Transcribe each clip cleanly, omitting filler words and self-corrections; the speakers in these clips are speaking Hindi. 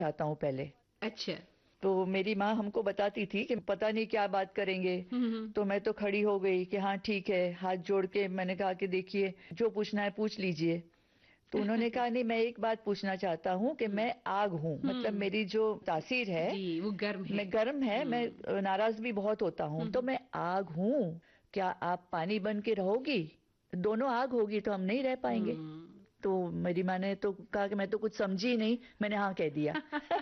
चाहता हूँ पहले। अच्छा। तो मेरी माँ हमको बताती थी कि पता नहीं क्या बात करेंगे। तो मैं तो खड़ी हो गई कि हाँ ठीक है, हाथ जोड़ के मैंने कहा कि देखिए जो पूछना है पूछ लीजिए। तो उन्होंने कहा नहीं, मैं एक बात पूछना चाहता हूँ कि मैं आग हूँ, मतलब मेरी जो तासीर है जी वो गर्म है। मैं गर्म है, मैं नाराज भी बहुत होता हूँ, तो मैं आग हूँ, क्या आप पानी बन के रहोगी? दोनों आग होगी तो हम नहीं रह पाएंगे। तो मेरी माँ ने तो कहा कि मैं तो कुछ समझी ही नहीं, मैंने हाँ कह दिया।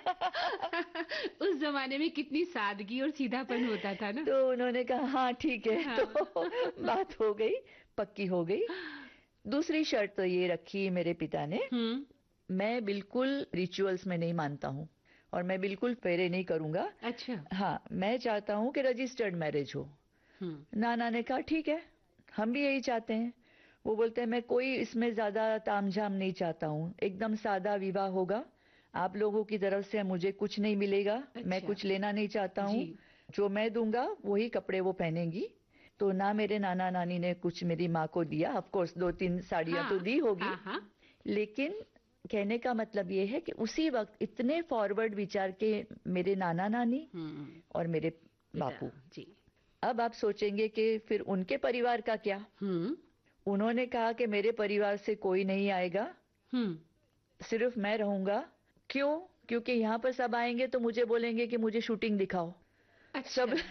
उस जमाने में कितनी सादगी और सीधापन होता था ना। तो उन्होंने कहा हाँ ठीक है। हाँ। तो बात हो गई, पक्की हो गई। दूसरी शर्त तो ये रखी मेरे पिता ने, मैं बिल्कुल रिचुअल्स में नहीं मानता हूँ और मैं बिल्कुल फेरे नहीं करूंगा। अच्छा। हाँ, मैं चाहता हूँ कि रजिस्टर्ड मैरिज हो। नाना ने कहा ठीक है, हम भी यही चाहते हैं। वो बोलते हैं मैं कोई इसमें ज्यादा तामझाम नहीं चाहता हूँ, एकदम सादा विवाह होगा, आप लोगों की तरफ से मुझे कुछ नहीं मिलेगा। अच्छा। मैं कुछ लेना नहीं चाहता हूँ, जी। जो मैं दूंगा वही कपड़े वो पहनेंगी। तो ना मेरे नाना नानी ने कुछ मेरी माँ को दिया, ऑफ कोर्स 2-3 साड़ियां तो हाँ दी होगी, हाँ हाँ। लेकिन कहने का मतलब ये है कि उसी वक्त इतने फॉरवर्ड विचार के मेरे नाना नानी और मेरे पिता बापू। जी। अब आप सोचेंगे कि फिर उनके परिवार का क्या? उन्होंने कहा कि मेरे परिवार से कोई नहीं आएगा, सिर्फ मैं रहूंगा। क्यों? क्योंकि यहाँ पर सब आएंगे तो मुझे बोलेंगे कि मुझे शूटिंग दिखाओ। अच्छा। सब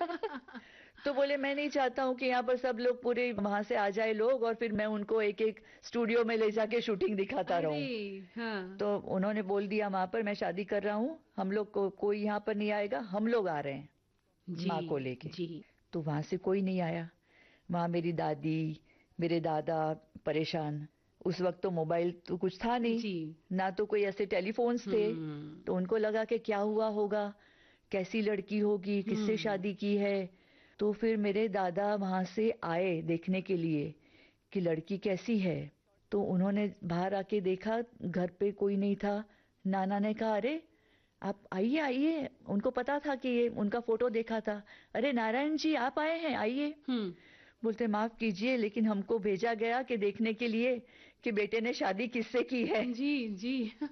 तो बोले मैं नहीं चाहता हूँ कि यहाँ पर सब लोग पूरे वहां से आ जाए लोग और फिर मैं उनको एक एक स्टूडियो में ले जाके शूटिंग दिखाता अरे रहूं। हाँ। तो उन्होंने बोल दिया वहां पर मैं शादी कर रहा हूँ, हम लोग को कोई यहाँ पर नहीं आएगा, हम लोग आ रहे हैं जी माँ को लेके। जी। तो वहां से कोई नहीं आया। वहां मेरी दादी मेरे दादा परेशान। उस वक्त तो मोबाइल तो कुछ था नहीं, जी। ना तो कोई ऐसे टेलीफोन्स थे। तो उनको लगा कि क्या हुआ होगा, कैसी लड़की होगी, किससे शादी की है। तो फिर मेरे दादा वहां से आए देखने के लिए कि लड़की कैसी है। तो उन्होंने बाहर आके देखा, घर पे कोई नहीं था। नाना ने कहा अरे आप आइए आइए, उनको पता था कि ये उनका फोटो देखा था। अरे नारायण जी आप आए हैं, आइए। बोलते माफ कीजिए लेकिन हमको भेजा गया कि देखने के लिए कि बेटे ने शादी किससे की है। जी जी।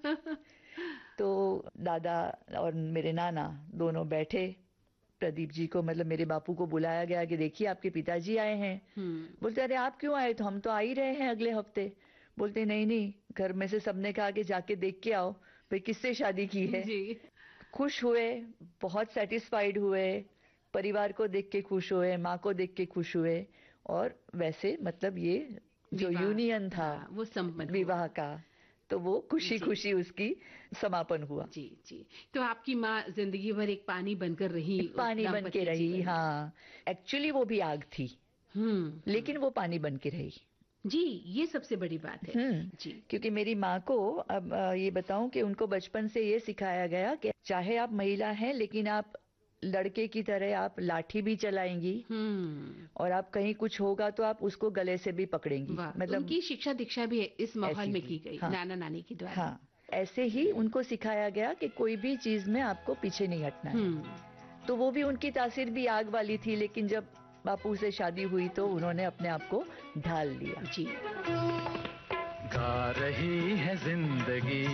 तो दादा और मेरे नाना दोनों बैठे। प्रदीप जी को, मतलब मेरे बापू को बुलाया गया कि देखिए आपके पिताजी आए हैं। बोलते अरे आप क्यों आए? तो हम तो आ ही रहे हैं अगले हफ्ते। बोलते नहीं नहीं, घर में से सबने कहा कि जाके देख के आओ भाई किससे शादी की है। जी। खुश हुए, बहुत सेटिस्फाइड हुए, परिवार को देख के खुश हुए, माँ को देख के खुश हुए। और वैसे मतलब ये जो विवाह, यूनियन था हाँ, वो संपन्न हुआ। विवाह का, तो वो खुशी जी खुशी उसकी समापन हुआ। जी जी। तो आपकी माँ जिंदगी भर एक पानी बनकर रही उस पानी बन के दाम्पत्य रही, जीवन में। हाँ। एक्चुअली वो भी आग थी, लेकिन वो पानी बन के रही। जी, ये सबसे बड़ी बात है। जी क्योंकि मेरी माँ को अब ये बताऊं कि उनको बचपन से ये सिखाया गया कि चाहे आप महिला हैं लेकिन आप लड़के की तरह आप लाठी भी चलाएंगी और आप कहीं कुछ होगा तो आप उसको गले से भी पकड़ेंगी। वाह, मतलब उनकी शिक्षा दीक्षा भी इस माहौल ऐसी में थी, की गई हाँ नाना नानी के द्वारा। हाँ। ऐसे ही उनको सिखाया गया कि कोई भी चीज में आपको पीछे नहीं हटना है। तो वो भी उनकी तासीर भी आग वाली थी, लेकिन जब बापू से शादी हुई तो उन्होंने अपने आप को ढाल लिया। जी। गा रही है जिंदगी